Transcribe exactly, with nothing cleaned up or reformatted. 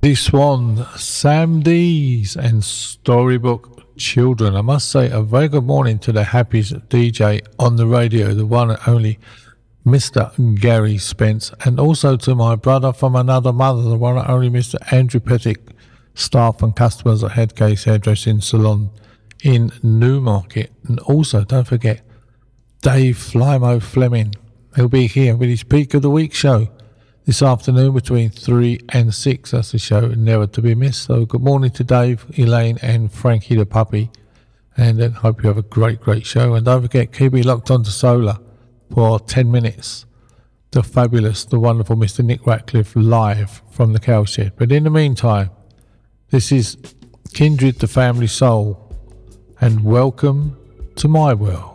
Swan, Sam Dees and Storybook Children. I must say a very good morning to the happiest D J on the radio, the one and only Mister Gary Spence, and also to my brother from another mother, the one and only Mister Andrew Pettick, staff and customers at Headcase Hairdressing Salon in Newmarket. And also, don't forget, Dave Flymo Fleming. He'll be here with his Peak of the Week show this afternoon between three and six. That's the show never to be missed. So good morning to Dave, Elaine and Frankie the puppy. And I hope you have a great, great show. And don't forget, keep it locked on to Solar for ten minutes. The fabulous, the wonderful Mister Nick Ratcliffe live from the Cowshed. But in the meantime, this is Kindred the Family Soul. And welcome to my world.